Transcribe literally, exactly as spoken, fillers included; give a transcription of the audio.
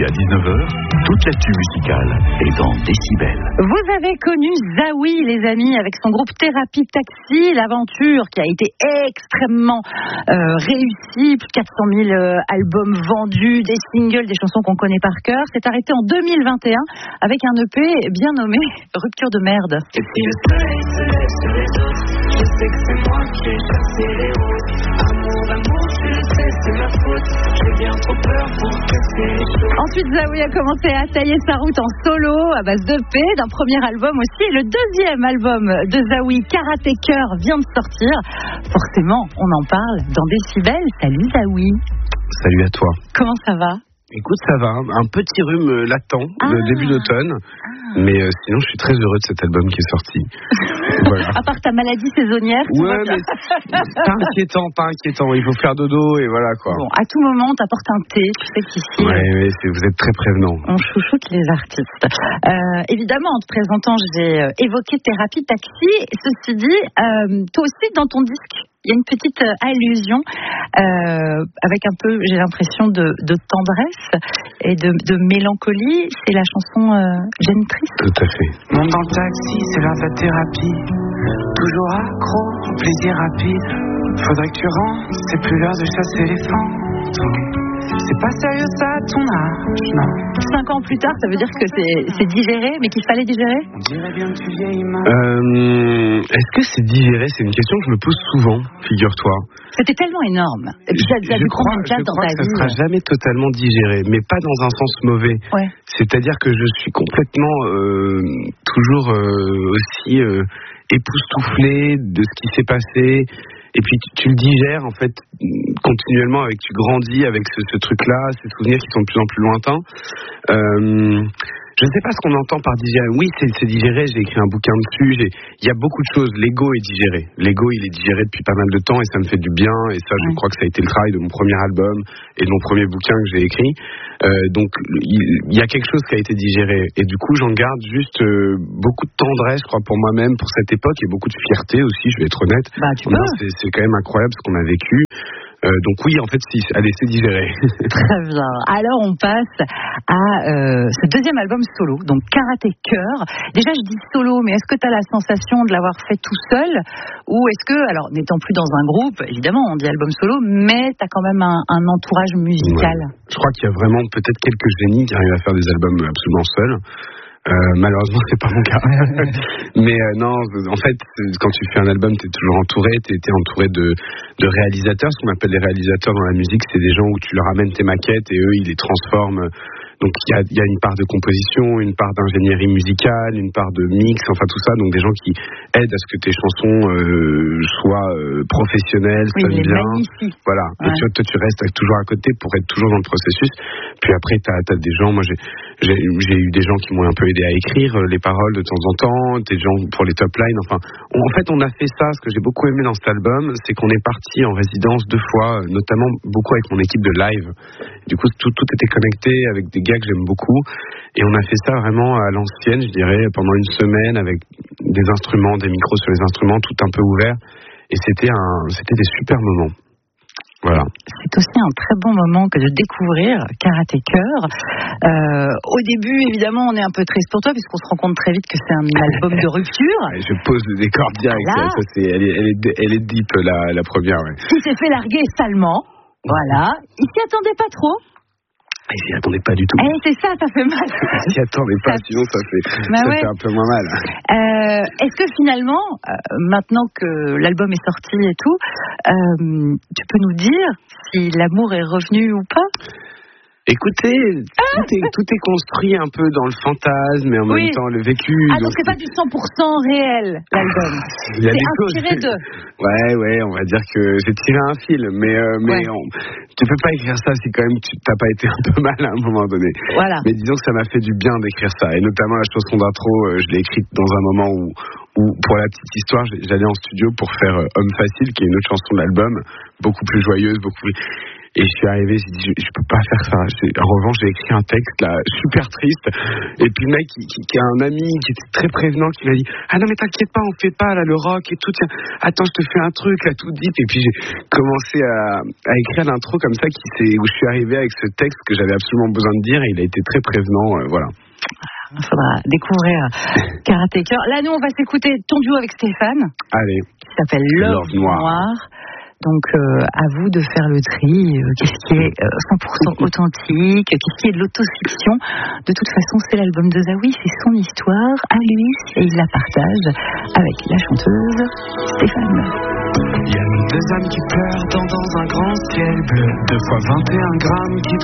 à dix-neuf heures, toute l'actu musicale est dans Décibel. Vous avez connu Zawi, les amis, avec son groupe Thérapie Taxi, l'aventure qui a été extrêmement euh, réussie, plus de quatre cent mille euh, albums vendus, des singles, des chansons qu'on connaît par cœur. C'est arrêté en deux mille vingt et un avec un E P bien nommé Rupture de merde. Et si le soleil se lève sur les autres, je sais que c'est moi qui ai chassé les roses. Amour, amour, tu le sais, c'est ma faute. J'ai bien trop peur pour casser les choses. Ensuite, Zawi a commencé à tailler sa route en solo à base d'E P, d'un premier album aussi. Le deuxième album de Zawi, Karaté Cœur, vient de sortir. Forcément, on en parle dans Décibel. Salut Zawi. Salut à toi. Comment ça va ? Écoute, ça va, un petit rhume latent ah. de début d'automne, ah. mais euh, sinon je suis très heureux de cet album qui est sorti. Voilà. À part ta maladie saisonnière, tout ouais, mais pas inquiétant, pas inquiétant, il faut faire dodo et voilà quoi. Bon, à tout moment, t'apportes un thé, tu sais qu'ici... Ouais, ouais, c'est, vous êtes très prévenant. On chouchoute les artistes. Euh, évidemment, en te présentant, j'ai évoqué Thérapie Taxi. Ceci dit, euh, toi aussi, dans ton disque, il y a une petite allusion euh, avec un peu, j'ai l'impression, de, de tendresse et de, de mélancolie. C'est la chanson euh, Jeune Triste. Tout à fait. Monte dans le taxi, c'est l'heure de la thérapie. Toujours accro, au plaisir rapide. Faudrait que tu rentres, c'est plus l'heure de chasser les fantômes. C'est pas sérieux ça à ton âge, non. Cinq ans plus tard, ça veut dire que c'est, c'est digéré, mais qu'il fallait digérer ? On dirait bien que tu vieillis mal. Euh, est-ce que c'est digéré ? C'est une question que je me pose souvent, figure-toi. C'était tellement énorme. Et puis ça, ça je dû crois, prendre une place je dans crois ta que ça vie. sera jamais totalement digéré, mais pas dans un sens mauvais. Ouais. C'est-à-dire que je suis complètement euh, toujours euh, aussi euh, époustouflé de ce qui s'est passé. Et puis tu, tu le digères en fait continuellement, avec tu grandis avec ce, ce truc-là, ces souvenirs qui sont de plus en plus lointains. Euh, je ne sais pas ce qu'on entend par digérer. Oui, c'est, c'est digéré. J'ai écrit un bouquin dessus. J'ai, il y a beaucoup de choses. L'ego est digéré. L'ego, il est digéré depuis pas mal de temps et ça me fait du bien. Et ça, je crois que ça a été le travail de mon premier album et de mon premier bouquin que j'ai écrit. Euh, donc, il y a quelque chose qui a été digéré. Et du coup, j'en garde juste euh, beaucoup de tendresse, je crois, pour moi-même, pour cette époque, et beaucoup de fierté aussi. Je vais être honnête. Bah, tu non, c'est, c'est quand même incroyable ce qu'on a vécu. Euh, donc oui, en fait, si, allez, c'est digéré. Très bien. Alors, on passe à euh, ce deuxième album solo, donc Karaté Cœur. Déjà, je dis solo, mais est-ce que tu as la sensation de l'avoir fait tout seul ? Ou est-ce que, alors, n'étant plus dans un groupe, évidemment, on dit album solo, mais tu as quand même un, un entourage musical ? Ouais. Je crois qu'il y a vraiment peut-être quelques génies qui arrivent à faire des albums absolument seuls. Euh, malheureusement, c'est pas mon cas. Mais euh, non, en fait, quand tu fais un album, t'es toujours entouré, t'es, t'es entouré de, de réalisateurs. Ce qu'on appelle les réalisateurs dans la musique, c'est des gens où tu leur amènes tes maquettes et eux, ils les transforment. Donc il y a, y a une part de composition, une part d'ingénierie musicale, une part de mix, enfin tout ça. Donc des gens qui aident à ce que tes chansons euh, soient euh, professionnelles, oui, sonnent bien. Magnifique. Voilà. Ouais. Et tu, toi, tu restes toujours à côté pour être toujours dans le processus. Puis après, t'as, t'as des gens. Moi, j'ai, j'ai, j'ai eu des gens qui m'ont un peu aidé à écrire les paroles de temps en temps. Des gens pour les top lines. Enfin, on, en fait, on a fait ça. Ce que j'ai beaucoup aimé dans cet album, c'est qu'on est parti en résidence deux fois, notamment beaucoup avec mon équipe de live. Du coup, tout, tout était connecté avec des gars que j'aime beaucoup, et on a fait ça vraiment à l'ancienne, je dirais, pendant une semaine avec des instruments, des micros sur les instruments, tout un peu ouvert, et c'était un, c'était des super moments. Voilà. C'est aussi un très bon moment que de découvrir Karaté Cœur. Euh, au début, évidemment, on est un peu triste pour toi puisqu'on se rend compte très vite que c'est un album de rupture. Je pose le décor direct. Voilà. Ça, c'est, elle, est, elle, est, elle est deep, la, la première. Ouais. Il s'est fait larguer salement. Voilà. Il s'y attendait pas trop. Il s'y attendait pas du tout. Eh, c'est ça, ça fait mal. Il s'y attendait pas, ça... sinon ça fait, bah ça ouais. fait un peu moins mal. Euh, est-ce que finalement, euh, maintenant que l'album est sorti et tout, euh, tu peux nous dire si l'amour est revenu ou pas ? Écoutez, tout est, tout est construit un peu dans le fantasme, mais en oui. même temps le vécu. Ah, donc, donc c'est pas du cent pour cent réel, l'album. Ah, il y a c'est des inspiré choses. de. Ouais, ouais, on va dire que j'ai tiré un fil, mais, euh, mais ouais. on, tu peux pas écrire ça si quand même tu t'as pas été un peu mal à un moment donné. Voilà. Mais disons que ça m'a fait du bien d'écrire ça, et notamment la chanson d'intro, euh, je l'ai écrite dans un moment où, où, pour la petite histoire, j'allais en studio pour faire euh, Homme Facile, qui est une autre chanson de l'album, beaucoup plus joyeuse, beaucoup plus... Et je suis arrivé, j'ai dit, je, je peux pas faire ça. J'ai, en revanche, j'ai écrit un texte là, super triste. Et puis le mec, qui, qui, qui a un ami qui était très prévenant, qui m'a dit, ah non mais t'inquiète pas, on fait pas là le rock et tout. Tiens, attends, je te fais un truc là tout deep. Et puis j'ai commencé à, à écrire l'intro comme ça, qui c'est où je suis arrivé avec ce texte que j'avais absolument besoin de dire. Et il a été très prévenant, euh, voilà. Il faudra découvrir Karateker. Là, nous, on va s'écouter ton duo avec Stéphane. Allez. Qui s'appelle Love, Love Noir. Noir. Donc, euh, à vous de faire le tri. Euh, qu'est-ce qui est euh, cent pour cent authentique? Qu'est-ce qui est de l'autofiction? De toute façon, c'est l'album de Zawi, c'est son histoire à lui et il la partage avec la chanteuse Stéphane. Il y a deux âmes qui pleurent dans, dans un grand ciel bleu. Deux fois vingt et un grammes qui